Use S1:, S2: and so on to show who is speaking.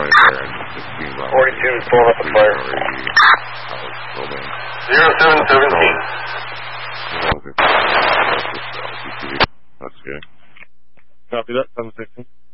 S1: there and
S2: 42 pulling up the fire. 0717.
S1: That's good. Copy that, 716.